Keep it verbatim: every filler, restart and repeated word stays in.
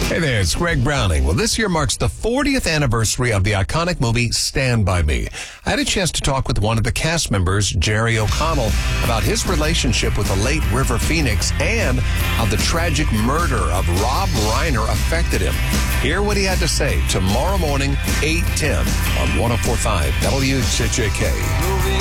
Hey there, it's Greg Browning. Well, this year marks the fortieth anniversary of the iconic movie Stand By Me. I had a chance to talk with one of the cast members, Jerry O'Connell, about his relationship with the late River Phoenix and how the tragic murder of Rob Reiner affected him. Hear what he had to say tomorrow morning, eight ten on one oh four point five W H J K.